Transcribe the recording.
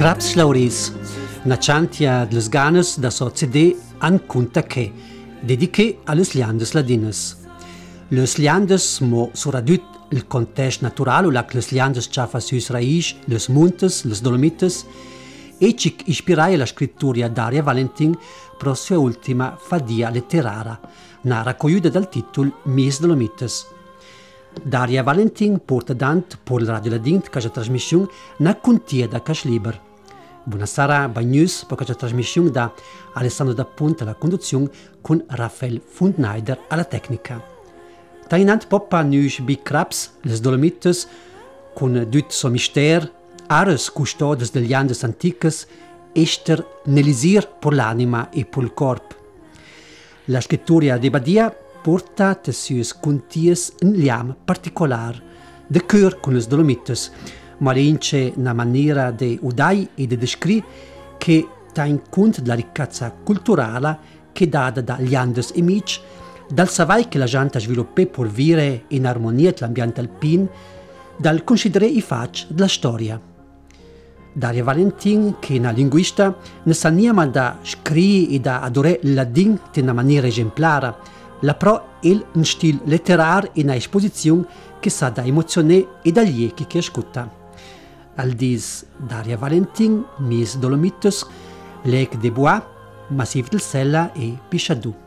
Craps Lauris, una chantia dels ganes da so CD an Kunta Che, dediché alle liandes ladines. Les liandes mo soradut il context natural ula che les liandes ciafa sus raisch, les montes, les dolomites, e ci ispirai la scrittura Daria Valentin pro sua ultima fadia letterara, na raccogliuta dal titolo Mis Dolomites. Daria Valentin porta dant por il Radio Ladin questa trasmissione na contia da Cash Liber. Buonasera, Bagnus, per questa trasmissione da Alessandro da Ponte alla conduzione con Raphael Fundneider alla tecnica. Tainant poppa nus Big Craps, les Dolomites, con dut so mister, ares custodes degli andes antiques, ester nelisir por l'anima e por il corp. La scrittura de Badia porta tessius conties un liam particolar, de cœur con les Dolomites, ma l'ince una maniera de udai e de descri che ta in cont della ricchezza culturale che data dagli Andes amici, dal savai che la gente ha sviluppato per vivere in armonia con l'ambiente alpin, dal considerare i fatti della storia. Daria Valentin, che è una linguista, ne sa niente da scrivere e da adorare il ladin in una maniera esemplare, la pro è un stile letterario e una esposizione che sa da emozionare e dagli echi che ascolta. Al dis Daria Valentin, Mis Dolomites, Lec de Bois, Massif del Sella e Pichadou.